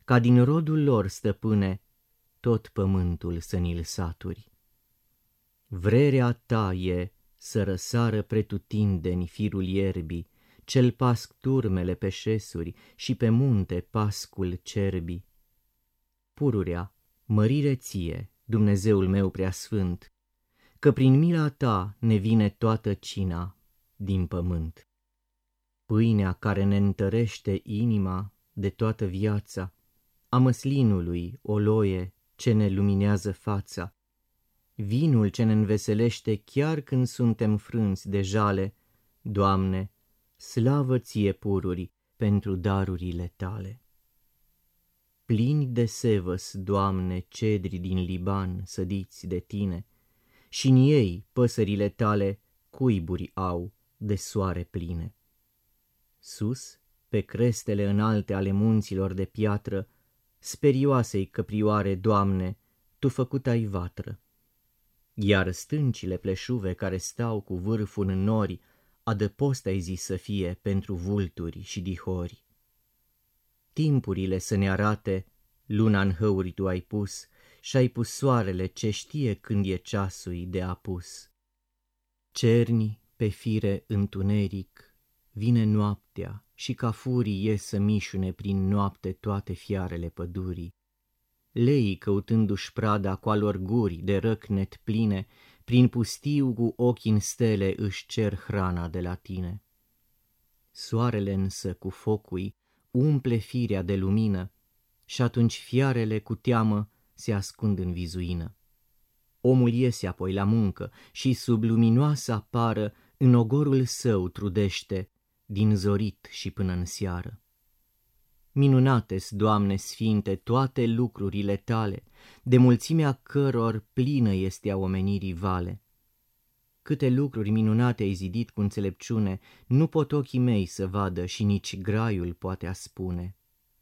ca din rodul lor, stăpâne, tot pământul să ni-l saturi. Vrerea ta e să răsară pretutindeni firul ierbii, cel pasc turmele pe șesuri și pe munte pascul cerbii. Pururea, mărire ție, Dumnezeul meu preasfânt, că prin mila ta ne vine toată cina din pământ. Pâinea care ne întărește inima de toată viața, a măslinului o loie ce ne luminează fața, vinul ce ne înveselește chiar când suntem frânți de jale, Doamne, slavă ție pururi pentru darurile tale. Plini de sevăs, Doamne, cedri din Liban sădiți de tine, și-n ei păsările tale cuiburi au de soare pline. Sus, pe crestele înalte ale munților de piatră, sperioasei căprioare, Doamne, Tu făcut ai vatră. Iar stâncile pleșuve care stau cu vârful în nori, adăpost ai zis să fie pentru vulturi și dihori. Timpurile să ne arate, luna în hăuri Tu ai pus, și-ai pus soarele ce știe când e ceasul de apus. Cerni pe fire întuneric, vine noaptea și ca furii ies să mișune prin noapte toate fiarele pădurii. Leii căutându-și prada cu alor guri de răcnet pline, prin pustiu cu ochii în stele își cer hrana de la tine. Soarele însă cu focui umple firea de lumină și atunci fiarele cu teamă se ascund în vizuină. Omul iese apoi la muncă și sub luminoasa pară în ogorul său trudește din zorit și până în seară. Minunate-s, Doamne sfinte, toate lucrurile tale, de mulțimea căror plină este a omenirii vale. Câte lucruri minunate ai zidit cu înțelepciune, nu pot ochii mei să vadă și nici graiul poate a spune.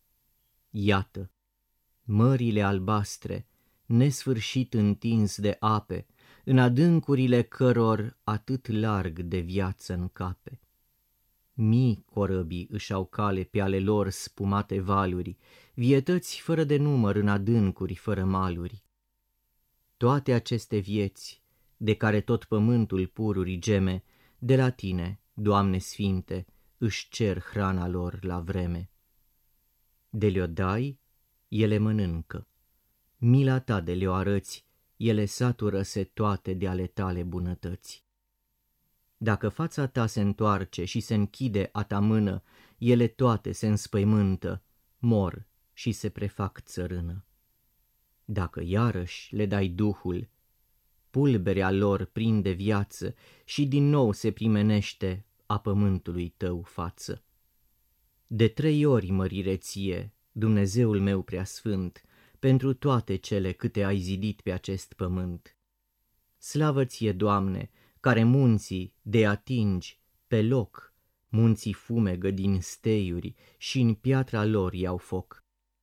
Iată, mările albastre, nesfârșit întins de ape, în adâncurile căror atât larg de viață încape. Mii corăbii își au cale pe ale lor spumate valuri, vietăți fără de număr în adâncuri fără maluri. Toate aceste vieți, de care tot pământul pururi geme, de la tine, Doamne sfinte, își cer hrana lor la vreme. De le-o dai, ele mănâncă. Mila ta de le-o arăți, ele satură-se toate de ale tale bunătăți. Dacă fața ta se întoarce și se închide a ta mână, ele toate se înspăimântă, mor și se prefac țărână. Dacă iarăși le dai duhul, pulberea lor prinde viață și din nou se primenește a pământului tău față. De 3 ori mărire ție, Dumnezeul meu preasfânt, pentru toate cele câte ai zidit pe acest pământ. Slavă ție, Doamne, care munții de atingi pe loc, munții fumegă din steiuri și în piatra lor iau foc.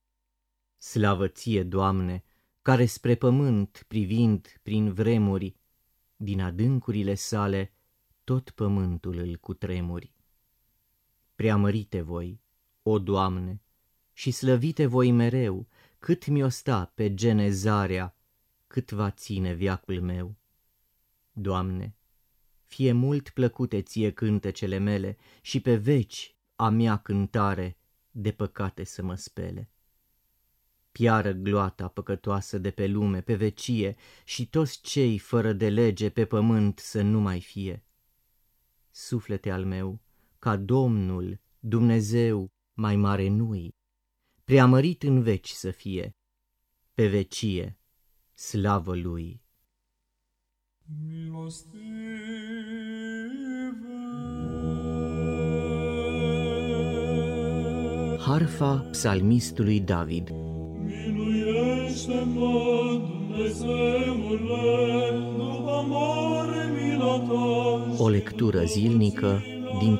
Slavă ție, Doamne, care spre pământ privind prin vremuri, din adâncurile sale tot pământul îl cutremuri. Preamărite voi, o Doamne, și slăvite voi mereu, cât mi-o sta pe gene zarea, cât va ține veacul meu. Doamne, fie mult plăcute ție cântecele mele și pe veci a mea cântare de păcate să mă spele. Piară gloata păcătoasă de pe lume, pe vecie, și toți cei fără de lege pe pământ să nu mai fie. Suflete al meu, ca Domnul, Dumnezeu, mai mare nu-i, preamărit în veci să fie, pe vecie, slavă Lui. Milostive. Harfa psalmistului David. Miluiește-mă, Dumnezeule, după mare mila ta. O lectură zilnică